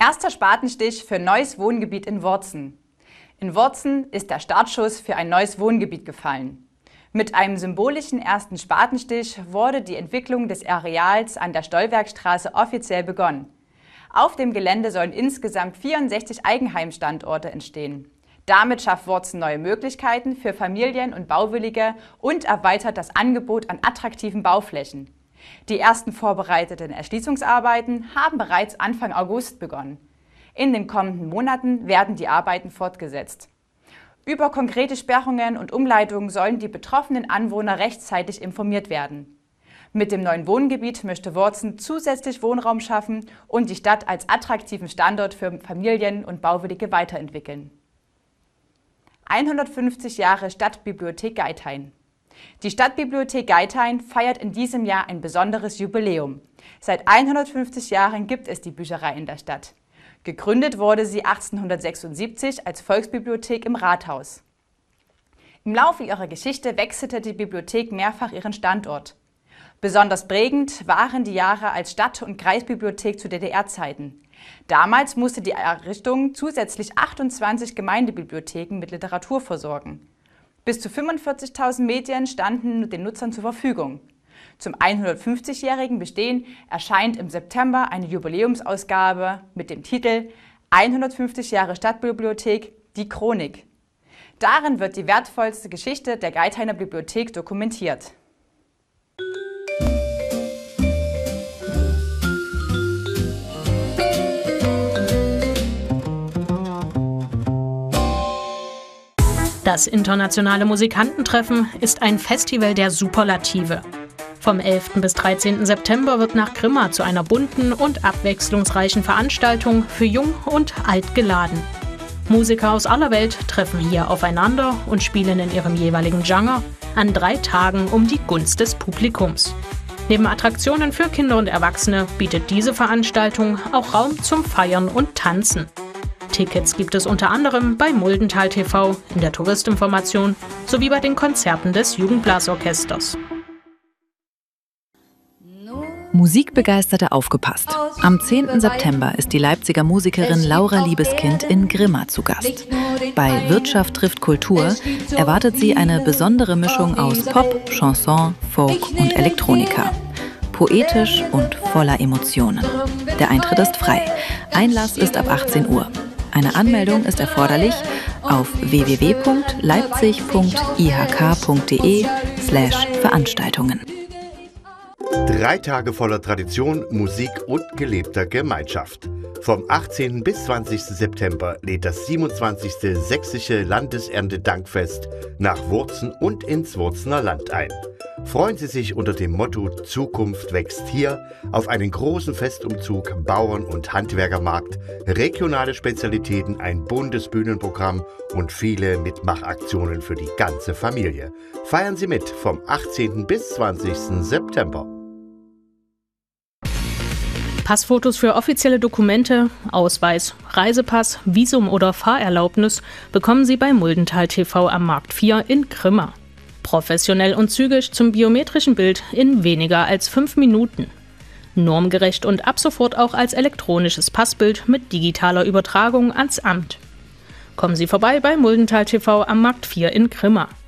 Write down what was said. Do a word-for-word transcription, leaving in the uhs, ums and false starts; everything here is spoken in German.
Erster Spatenstich für neues Wohngebiet in Worzen. In Worzen ist der Startschuss für ein neues Wohngebiet gefallen. Mit einem symbolischen ersten Spatenstich wurde die Entwicklung des Areals an der Stollwerkstraße offiziell begonnen. Auf dem Gelände sollen insgesamt vierundsechzig Eigenheimstandorte entstehen. Damit schafft Worzen neue Möglichkeiten für Familien und Bauwillige und erweitert das Angebot an attraktiven Bauflächen. Die ersten vorbereiteten Erschließungsarbeiten haben bereits Anfang August begonnen. In den kommenden Monaten werden die Arbeiten fortgesetzt. Über konkrete Sperrungen und Umleitungen sollen die betroffenen Anwohner rechtzeitig informiert werden. Mit dem neuen Wohngebiet möchte Worzen zusätzlich Wohnraum schaffen und die Stadt als attraktiven Standort für Familien und Bauwillige weiterentwickeln. hundertfünfzig Jahre Stadtbibliothek Geithain. Die Stadtbibliothek Geithain feiert in diesem Jahr ein besonderes Jubiläum. Seit hundertfünfzig Jahren gibt es die Bücherei in der Stadt. Gegründet wurde sie achtzehnhundertsechsundsiebzig als Volksbibliothek im Rathaus. Im Laufe ihrer Geschichte wechselte die Bibliothek mehrfach ihren Standort. Besonders prägend waren die Jahre als Stadt- und Kreisbibliothek zu D D R-Zeiten. Damals musste die Errichtung zusätzlich achtundzwanzig Gemeindebibliotheken mit Literatur versorgen. Bis zu fünfundvierzigtausend Medien standen den Nutzern zur Verfügung. Zum hundertfünfzigjährigen Bestehen erscheint im September eine Jubiläumsausgabe mit dem Titel hundertfünfzig Jahre Stadtbibliothek – Die Chronik. Darin wird die wertvollste Geschichte der Geithainer Bibliothek dokumentiert. Das internationale Musikantentreffen ist ein Festival der Superlative. Vom elften bis dreizehnten September wird nach Grimma zu einer bunten und abwechslungsreichen Veranstaltung für Jung und Alt geladen. Musiker aus aller Welt treffen hier aufeinander und spielen in ihrem jeweiligen Genre an drei Tagen um die Gunst des Publikums. Neben Attraktionen für Kinder und Erwachsene bietet diese Veranstaltung auch Raum zum Feiern und Tanzen. Tickets gibt es unter anderem bei Muldental T V, in der Touristinformation sowie bei den Konzerten des Jugendblasorchesters. Musikbegeisterte aufgepasst! Am zehnten September ist die Leipziger Musikerin Laura Liebeskind in Grimma zu Gast. Bei Wirtschaft trifft Kultur erwartet sie eine besondere Mischung aus Pop, Chanson, Folk und Elektronika. Poetisch und voller Emotionen. Der Eintritt ist frei. Einlass ist ab achtzehn Uhr. Eine Anmeldung ist erforderlich auf w w w punkt leipzig punkt i h k punkt d e slash Veranstaltungen. Drei Tage voller Tradition, Musik und gelebter Gemeinschaft. Vom achtzehnten bis zwanzigsten September lädt das siebenundzwanzigste Sächsische Landeserntedankfest nach Worzen und ins Worzener Land ein. Freuen Sie sich unter dem Motto Zukunft wächst hier auf einen großen Festumzug, Bauern- und Handwerkermarkt, regionale Spezialitäten, ein buntes Bühnenprogramm und viele Mitmachaktionen für die ganze Familie. Feiern Sie mit vom achtzehnten bis zwanzigsten September. Passfotos für offizielle Dokumente, Ausweis, Reisepass, Visum oder Fahrerlaubnis bekommen Sie bei Muldental T V am Markt vier in Grimma. Professionell und zügig zum biometrischen Bild in weniger als fünf Minuten. Normgerecht und ab sofort auch als elektronisches Passbild mit digitaler Übertragung ans Amt. Kommen Sie vorbei bei Muldental T V am Markt vier in Grimma.